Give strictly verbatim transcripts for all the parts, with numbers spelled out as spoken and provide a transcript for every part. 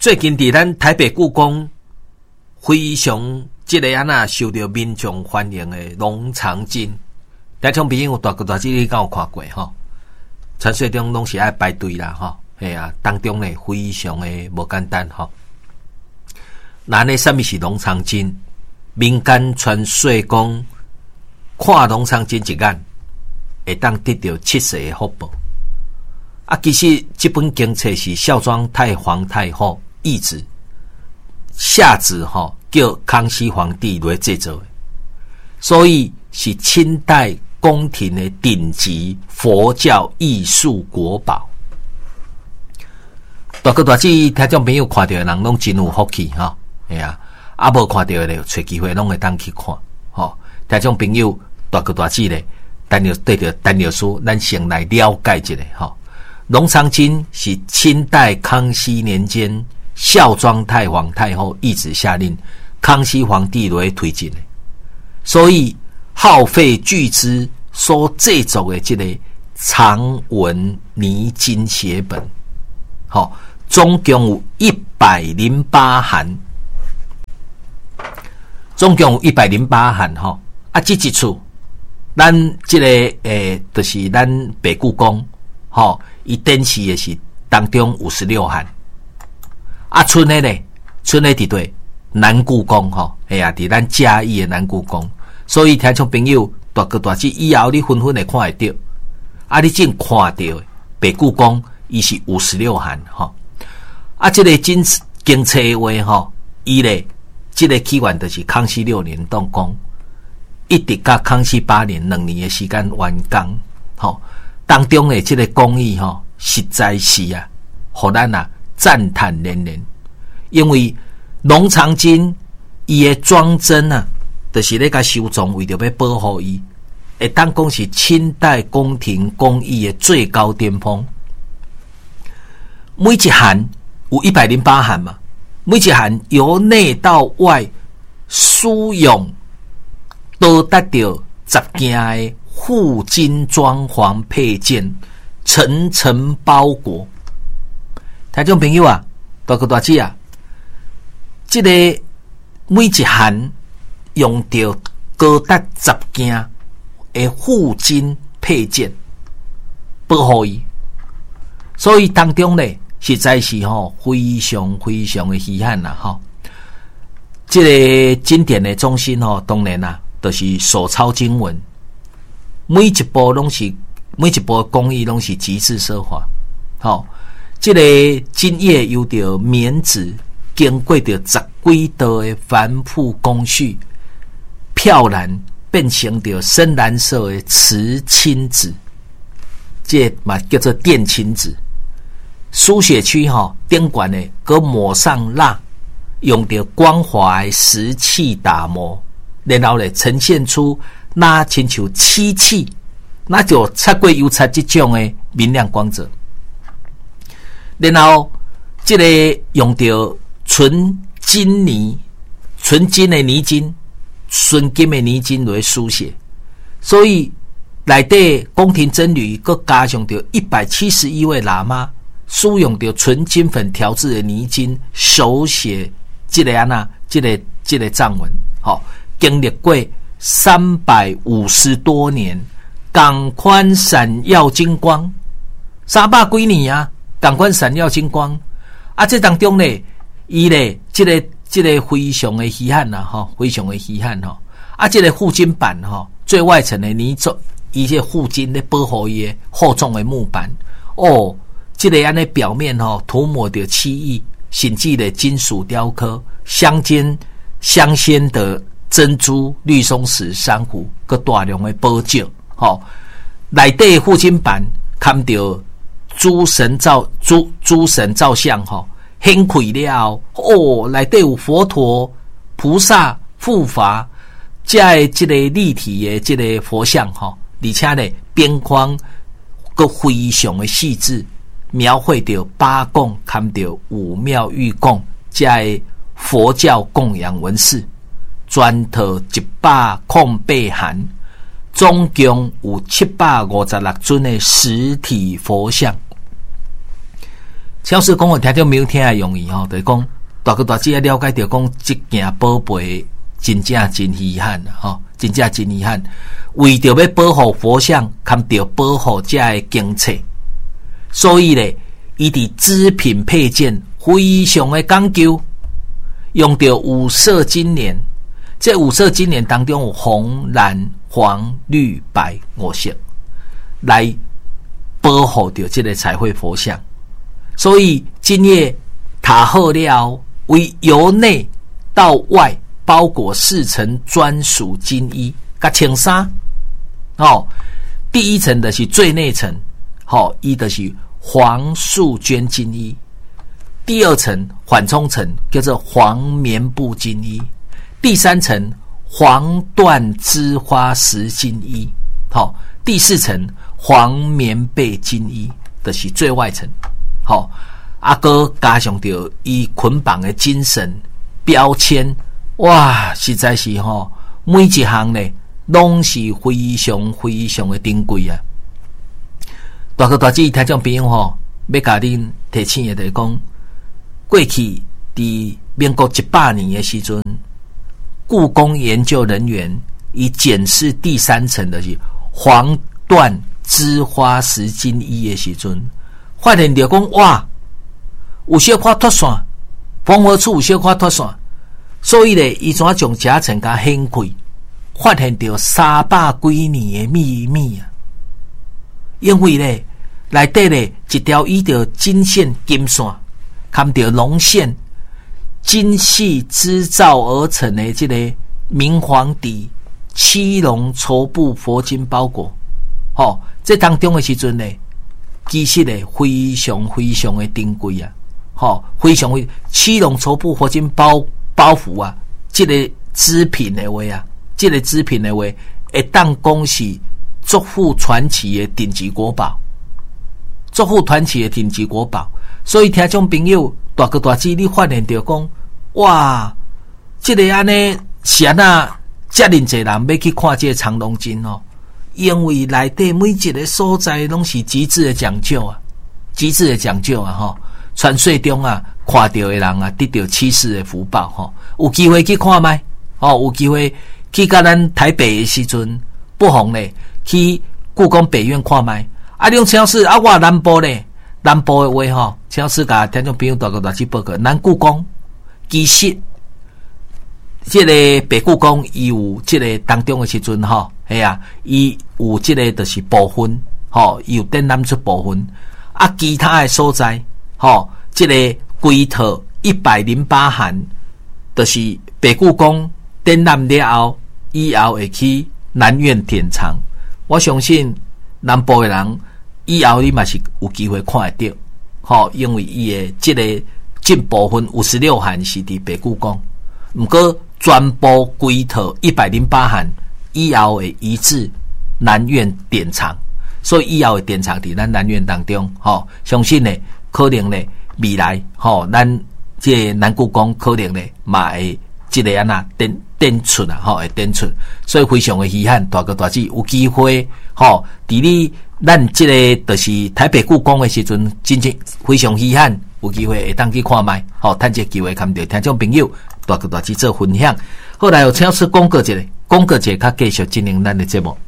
最近伫咱台北故宫非常即个安那受到民众欢迎的龙长金，听众朋友大个大只你敢有看过吼？传说中拢是爱排队啦吼，嘿啊，当中呢非常的无简单吼。那呢，什么是龙长金？民间传说讲，看龙长金一眼，会当得到七世的福报。啊，其实这本经册是孝庄太皇太后懿旨下旨吼，叫康熙皇帝来制作的，所以是清代宫廷的顶级佛教艺术国宝。大哥大姐听众朋友看到的人拢真有福气哈，哎呀，啊无看到的咧，找机会拢会当去看。吼，听众朋友大哥大姐咧，等要对着等要书，咱先来了解一下吼。龙长金是清代康熙年间孝庄太皇太后懿旨下令，康熙皇帝来推进的，所以耗费巨资所制作的这个长文泥金写本，好，总共有一百零八函，总共有一百零八函哈。啊，这一处，咱这个诶，就是咱北故宫，吼，伊展示的是当中五十六函。啊，剩的呢，剩的伫对南故宫吼，哎呀，伫咱嘉义的南故宫，所以听众朋友大哥大姐以后你纷纷会看会到，啊，你正看到的北故宫伊是五十六函吼，啊，这个经经册话吼，伊咧，这个起源就是康熙六年动工，一直到康熙八年两年的时间完工，吼，当中的这个工艺吼，实在是啊，互咱啊赞叹连连，因为龙长金伊的装帧啊，就是咧甲收藏，为着要保护伊，会当讲是清代宫廷工艺的最高巅峰。每一函有一百零八函嘛，每一函由内到外输用，都得到十件的护金装潢配件，层层包裹。听众朋友啊，大哥大姐啊，这个每一函用到高达十件的护金配件保护伊，所以当中呢，实在是吼非常非常的稀罕啦吼。这个经典的中心吼，当然啦，就是手抄经文，每一步拢是每一步工艺拢是极致奢华，吼。这个金叶由着棉纸，经过着十几道的繁复工序，漂染变成着深蓝色的瓷青纸，这嘛叫做靛青纸。书写区哈顶管呢，佮抹上蜡，用着光滑的石器打磨，然后咧呈现出那亲像漆器，那就擦过油漆这种的明亮光泽。然后，这个用到纯金泥、纯金的泥金、纯金的泥金来书写，所以内底宫廷僧侣佮加上到一百七十一位喇嘛，使用到纯金粉调制的泥金手写这个安那，这个这个藏文，好、哦，经历过三百五十多年，同款闪耀金光，三百几年啊。同款闪耀金光啊！这当中呢，伊咧，这个这个非常的稀罕呐，哈，非常的稀罕哈。啊，这个护金板哈，最外层的泥做一些护金咧保护伊的厚重的木板哦。这个安尼表面哈涂抹着漆艺，甚至的金属雕刻，镶尖镶嵌的珍珠、绿松石、珊瑚，佮大量的宝石，吼，内底护金板看到。诸神造诸诸神造像吼，掀开了哦，内底有佛陀、菩萨、护法，这这个立体的这个佛像吼，而且呢边框个非常的细致，描绘着八供，看到五庙御供，这佛教供养文饰，全套一百空八函。总共有七百五十六尊的实体佛像。 超市讲话听众没有听的用意吼，就是讲大哥大姐了解到讲这件宝贝真正真稀罕啊，吼，真正真稀罕。为着要保护佛像，堪着保护这的经济，所以咧，伊伫织品配件非常的讲究，用到五色金莲。这五色金莲当中有红、蓝、黄、绿、白五色，来保护着这个彩绘佛像。所以今夜塔好了，为由内到外包裹四层专属金衣，甲青纱。哦，第一层的是最内层，好、哦，伊的是黄素绢金衣；第二层缓冲层叫做黄棉布金衣；第三层黄缎织花石金衣；好、哦，第四层黄棉被金衣，的、就是最外层。好、哦，阿哥加上着伊捆绑的精神标签，哇，实在是吼、哦，每一项呢。拢是非常非常的珍贵啊！大哥大姐听众朋友吼，要甲恁提醒的就是讲，过去伫民国一百年的时阵，故宫研究人员以检视第三层的是黄缎织花石金衣的时阵，发现着讲哇，有小可脱线，缝合处有小可脱线，所以咧，伊怎将夹层甲掀开？发现到三百几年的秘密啊！因为咧，内底咧一条依着金线、金线，含着龙线，精细织造而成的这个明皇底七龙绸布佛经包裹。吼、哦，这当中的时阵咧，其实咧非常非常的珍贵啊！吼、哦，非常非七龙绸布佛经包包袱啊，这个织品的话啊。这个织品的话，会当讲是足富传奇的顶级国宝，足富传奇的顶级国宝。所以听众朋友大哥大姐，你发现到讲，哇，这个安尼是安那遮尔济人要去看这个长龙经哦，因为内底每一个所在拢是极致的讲究啊，极致的讲究啊，吼，传说中啊，看到的人啊，得到七世的福报吼，有机会去看麦哦，有机会。去到咱台北的时阵，不妨咧去故宫北院看卖。啊，你用超市啊，我南部咧，南部的话吼，超市甲听众朋友大个大去报告，南故宫其实，这个北故宫伊有这个当中的时阵吼，系啊，伊有这个就是部分吼，伊有展览出部分啊，其他的所在吼，这个规套一百零八函，就是北故宫展览了后。以后会去南院典藏，我相信南部的人以后你嘛是有机会看得到，吼，因为伊的这个进部分五十六函是伫北故宫，不过全部规套一百零八函以后会移至南院典藏，所以以后的典藏伫咱南院当中，吼，相信呢可能呢未来，吼，咱这南故宫可能呢嘛会这个安那展展出啊，吼，会展出，所以非常的稀罕。大哥大姐有机会，吼，伫你咱这个就是台北故宫的时阵，真正非常稀罕，有机会会当去看卖，吼，趁这机会看到听众朋友大哥大姐做分享。后来有请示广告一个，广告一个，较继续进行咱的节目。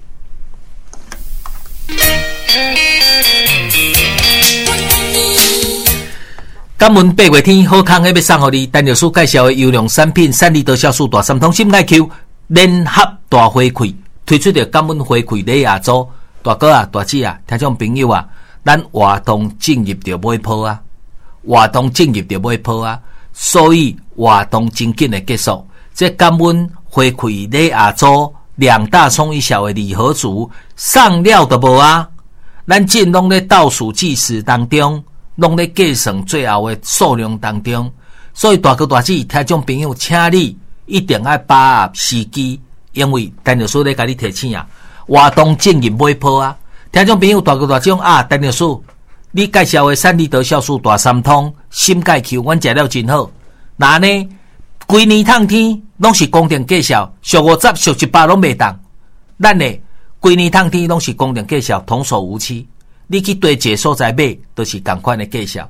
感恩八月天好康要送给你，陈律师介绍的优良产品，三利多酵素大三通心爱 Q 联合大回馈，推出的感恩回馈礼亚洲大哥啊、大姐啊、听众朋友啊，咱活动进入就买铺啊，活动进入就买铺啊，所以活动真紧的结束。这感恩回馈礼亚洲两大冲一小的礼盒组上料的无啊，咱正拢咧倒数计时当中。拢咧计算最后的数量当中，所以大哥大姐听众朋友，请你一定要把握时机，因为陈律师咧甲你提醒啊，活动进入买铺啊，听众朋友大哥大姐啊，陈律师，你介绍的三利得酵素大三通心钙 Q， 阮食了真好，那呢，规年烫天拢是公定介绍，俗五十、俗一百拢袂当，咱呢规年烫天拢是公定介绍，童叟无欺。你去对一个所在买，都是同款的介绍。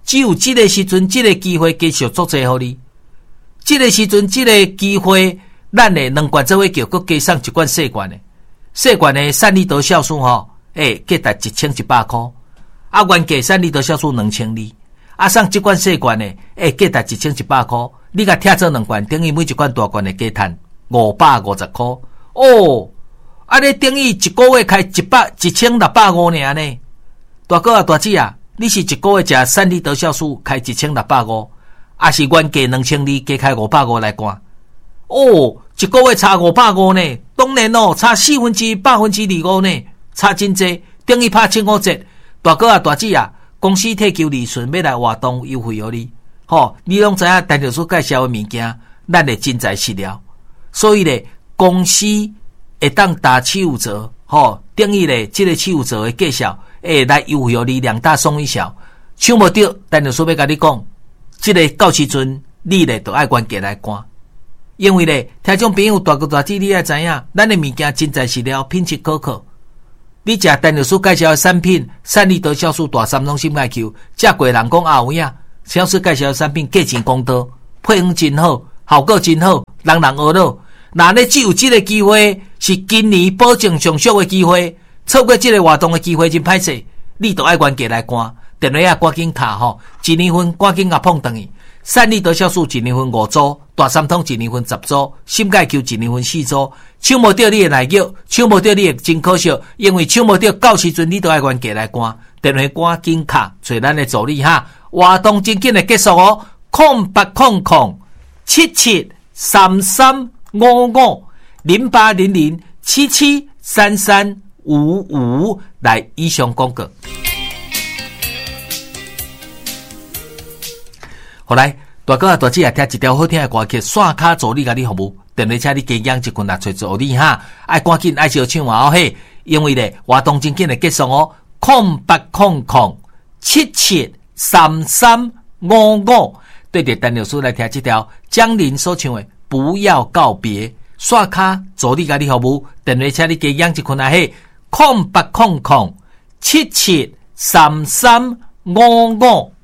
只有这个时阵，这个机会继续做这互你。这个时阵，这个机会，咱的两罐做伙叫，佮加上一罐细罐的，细罐的善利多酵素吼，诶，价值一千一百块。啊，原价善利多酵素两千二，啊，送这罐细罐的，诶，价值一千一百块。你甲拆做两罐，等于每一罐大罐的加赚五百五十块。哦，啊，你等于一个月开一百一千六百五尔呢？大哥啊，大姐啊，你是一个月食善利多酵素开一千六百五，还是原价两千二加开五百五来干？哦，一个月差五百五呢？当然哦，差四分之一、百分之二五呢，差真济，等于拍七五折。大哥啊，大姐啊，公司退休利润要来活动优惠予你，吼，你拢知影陈律师介绍的物件，咱会真材实料。所以咧，公司会当打七五折，吼，等于咧，这个七五折的介绍，会来优惠予你两大送一小。抢无到，陈律师要甲你讲，这个到时阵你咧就爱原价来干，因为咧，听众朋友大哥大姐，你也知影，咱的物件真材实料，品质可靠。你食陈律师介绍的产品，善利多酵素大三拢心爱求，食过人讲啊有影，陈律师介绍的产品价钱公道，配方真好，效果真好，人人学乐。那你只有这个机会，是今年保证上俗的机会，错过这个活动的机会真歹势，你就爱原价来干。电话啊，赶紧卡吼，一年份赶紧啊碰等于。善利多酵素一年份五组，大三通一年份十组，心钙球一年份四组。抢无到你的内药，抢无到你的真可惜，因为抢无到到时阵你都爱原价来干。电话赶紧卡，找咱的助理哈。活动真紧的结束哦，空八空空七七三三五五零八零零七七三三五五来以上广告。后来，大哥啊、大姐啊，听一条好听的歌曲，刷卡助理甲你服务，电话车你加养一群啊，找助理哈，爱赶紧爱小抢啊嘿，因为咧活动真紧的结束哦，空八空空七七三三五五，对着陈律师来听这条江林所唱的《不要告别》，刷卡助理甲你服务，电话车你加养一群啊嘿，空八空空七七三三五五。